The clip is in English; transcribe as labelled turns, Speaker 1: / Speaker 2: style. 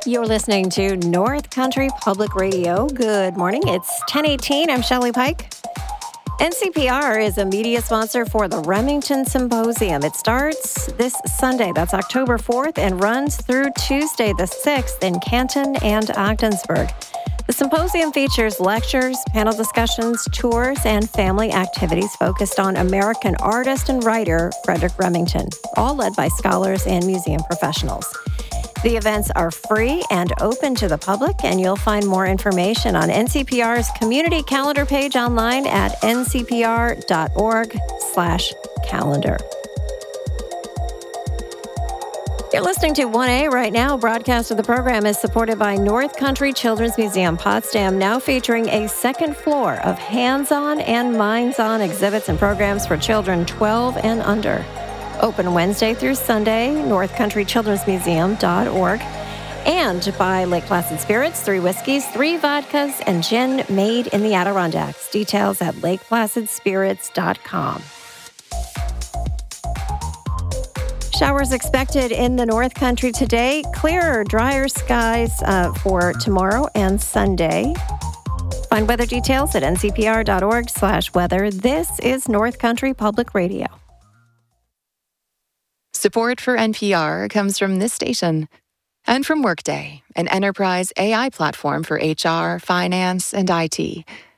Speaker 1: You're listening to North Country Public Radio. Good morning. It's 10:18. I'm Shelley Pike. NCPR is a media sponsor for the Remington Symposium. It starts this Sunday, that's October 4th, and runs through Tuesday the 6th in Canton and Ogdensburg. The symposium features lectures, panel discussions, tours, and family activities focused on American artist and writer Frederic Remington, all led by scholars and museum professionals. The events are free and open to the public, and you'll find more information on NCPR's community calendar page online at ncpr.org/calendar. You're listening to 1A right now. Broadcast of the program is supported by North Country Children's Museum Potsdam, now featuring a second floor of hands-on and minds-on exhibits and programs for children 12 and under. Open Wednesday through Sunday, northcountrychildrensmuseum.org. And by Lake Placid Spirits, 3 whiskeys, 3 vodkas, and gin made in the Adirondacks. Details at lakeplacidspirits.com. Showers expected in the North Country today. Clearer, drier skies for tomorrow and Sunday. Find weather details at ncpr.org/weather. This is North Country Public Radio.
Speaker 2: Support for NPR comes from this station and from Workday, an enterprise AI platform for HR, finance, and IT.